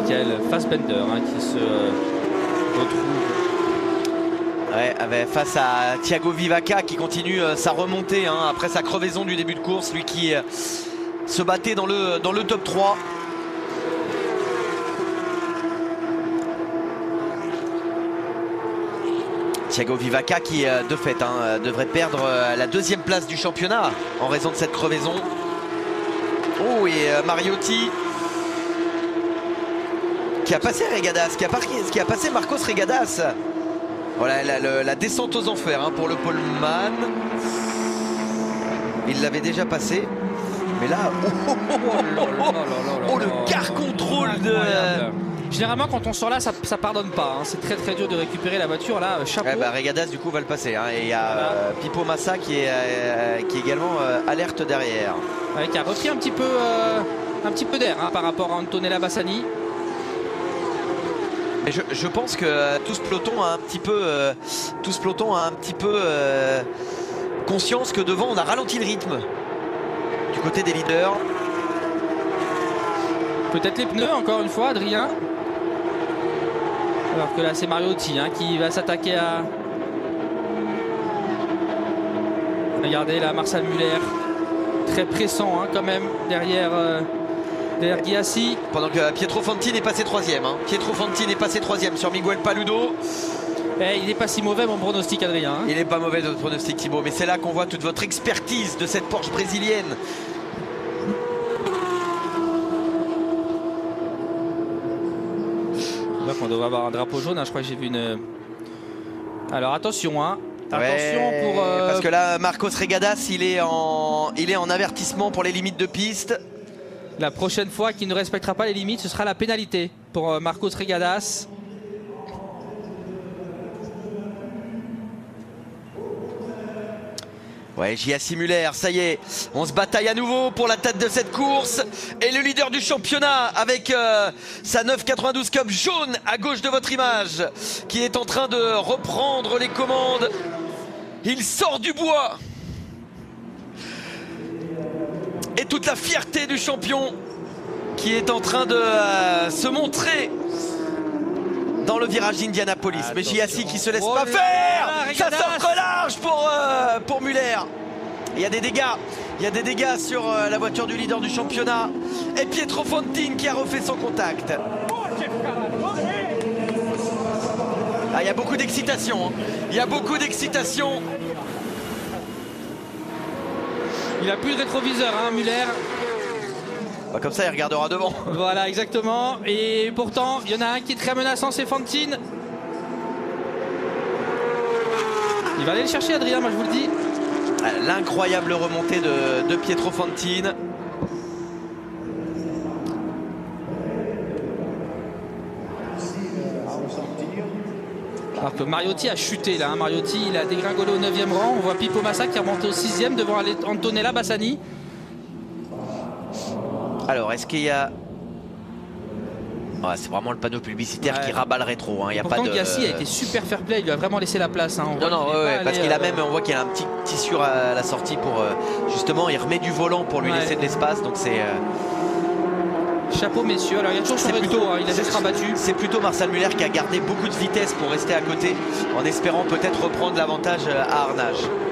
Michael Fassbender qui se retrouve. Ouais, face à Thiago Vivaca qui continue sa remontée après sa crevaison du début de course, lui qui se battait dans le top 3. Thiago Vivaca qui de fait devrait perdre la deuxième place du championnat en raison de cette crevaison. Oh, et Mariotti qui a passé Regadas, qui a passé Marcos Regadas. Voilà la descente aux enfers pour le poleman. Il l'avait déjà passé. Mais là, le car contrôle de... Généralement quand on sort là ça pardonne pas, c'est très très dur de récupérer la voiture là, chapeau. Regadas du coup va le passer et il y a Pipo Massa qui est également alerte derrière. Ouais, qui a repris un petit peu d'air par rapport à Antonella Bassani. Mais je pense que tout ce peloton a un petit peu conscience que devant on a ralenti le rythme du côté des leaders. Peut-être les pneus encore une fois, Adrien. Alors que là c'est Mariotti qui va s'attaquer à... Regardez là Marcel Muller. Très pressant quand même derrière Ghiassi. Pendant que Pietro Fantini est passé 3e. Pietro Fantini est passé 3e sur Miguel Paludo. Il n'est pas si mauvais mon pronostic, Adrien. Il n'est pas mauvais notre pronostic, Thibaut. Mais c'est là qu'on voit toute votre expertise de cette Porsche brésilienne. On devrait avoir un drapeau jaune, je crois que j'ai vu une... Alors attention parce que là Marcos Regadas il est en avertissement pour les limites de piste. La prochaine fois qu'il ne respectera pas les limites, ce sera la pénalité pour Marcos Regadas. Ouais, Ghiassi Muller, ça y est, on se bataille à nouveau pour la tête de cette course. Et le leader du championnat avec sa 992 Cup jaune à gauche de votre image, qui est en train de reprendre les commandes. Il sort du bois. Et toute la fierté du champion qui est en train de se montrer dans le virage d'Indianapolis. Mais Ghiassi qui se laisse pas faire. Ça sort large pour Muller. Il y a des dégâts sur la voiture du leader du championnat. Et Pietro Fantini qui a refait son contact. Il y a beaucoup d'excitation. Il y a beaucoup d'excitation. Il a plus de rétroviseur, Muller. Comme ça, il regardera devant. Voilà, exactement. Et pourtant, il y en a un qui est très menaçant, c'est Fantini. Il va aller le chercher, Adrien, moi je vous le dis. L'incroyable remontée de Pietro Fantini. Alors que Mariotti a chuté là. Mariotti, il a dégringolé au 9e rang. On voit Pipo Massa qui est remonté au 6e devant Antonella Bassani. Alors, est-ce qu'il y a... c'est vraiment le panneau publicitaire qui rabat le rétro. Il y a pourtant, pas de... Ghiassi a été super fair play. Il lui a vraiment laissé la place. Parce qu'il a même, on voit qu'il a un petit tissure à la sortie pour justement, il remet du volant pour lui laisser de l'espace. Donc c'est... Chapeau messieurs. Alors il y a toujours son rétro, il a juste rabattu. C'est plutôt Marcel Muller qui a gardé beaucoup de vitesse pour rester à côté en espérant peut-être reprendre l'avantage à Arnage.